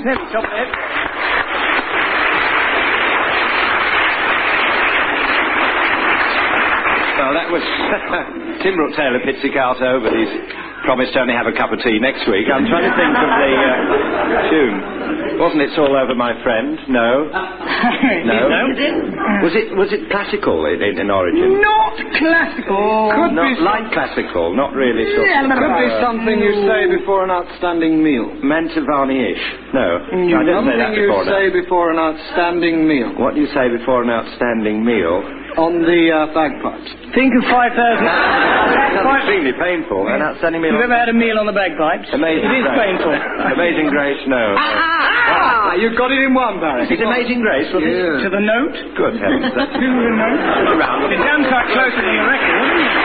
Tim, top of it. Well, that was Tim Taylor pizzicato, but he's promised to only have a cup of tea next week. I'm trying to think of the tune. Wasn't It's All Over My Friend? No. No. Was it classical in origin? Not classical. Could not be light classical, not really sort of... Could be something you say before an outstanding meal. Mantovani-ish. No. I didn't say that before. Something you say before an outstanding meal. What do you say before an outstanding meal? On the bagpipes. Think of 5,000... That's extremely painful. An outstanding meal... Have you ever had a meal on the bagpipes? Amazing It is Grace. painful. Amazing Grace, no. You got it in one, Barry. Is Amazing Grace? Was it? To the note? Good heavens. To the note? Around. It's down quite closer than you reckon, isn't it?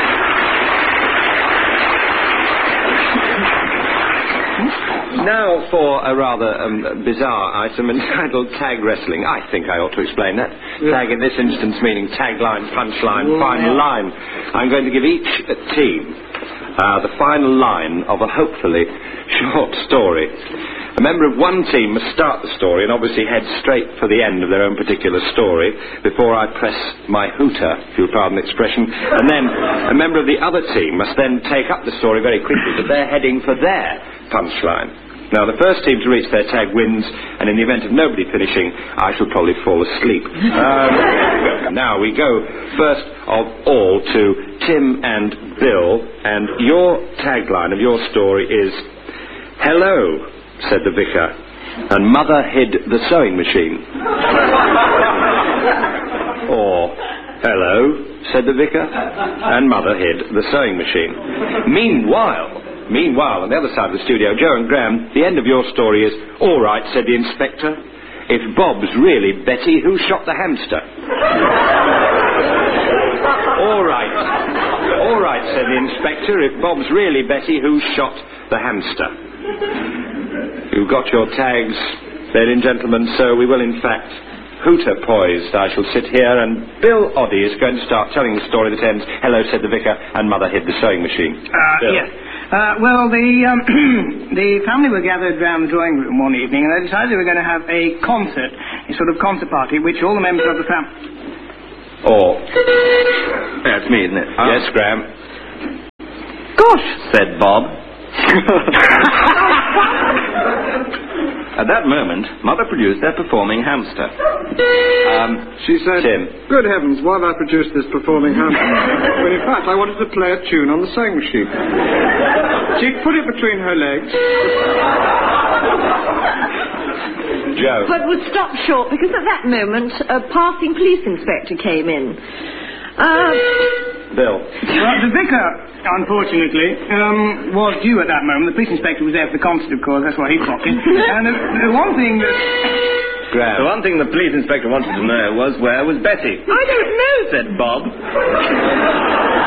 Now for a rather bizarre item entitled Tag Wrestling. I think I ought to explain that. Tag in this instance meaning tagline, punchline, final line. I'm going to give each team the final line of a hopefully short story. A member of one team must start the story and obviously head straight for the end of their own particular story before I press my hooter, if you'll pardon the expression. And then a member of the other team must then take up the story very quickly, but they're heading for their punchline. Now, the first team to reach their tag wins, and in the event of nobody finishing, I shall probably fall asleep. Now, we go first of all to Tim and Bill, and your tagline of your story is, "Hello," said the vicar, and Mother hid the sewing machine. Or, "Hello," said the vicar, and Mother hid the sewing machine. Meanwhile, on the other side of the studio, Joe and Graham, the end of your story is, "All right," said the inspector. "If Bob's really Betty, who shot the hamster?" All right, said the inspector. "If Bob's really Betty, who shot the hamster?" You've got your tags, ladies and gentlemen, so we will in fact hooter poised. I shall sit here and Bill Oddie is going to start telling the story that ends, "Hello," said the vicar, and Mother hid the sewing machine. Yes. Well, the family were gathered round the drawing room one evening and they decided they were going to have a concert, a sort of concert party, which all the members of the family... That's me, isn't it? Yes, Graham. Gosh! Said Bob. At that moment, Mother produced their performing hamster. She said, Tim. "Good heavens, why have I produced this performing hamster? Well, in fact, I wanted to play a tune on the sewing machine." She put it between her legs. Joe. But was stopped short because at that moment a passing police inspector came in. Bill. Well, the vicar, unfortunately, was due at that moment. The police inspector was there for the concert, of course, that's why he popped in. And the one thing that... Graham. The one thing the police inspector wanted to know was where was Betty. I don't know, said Bob.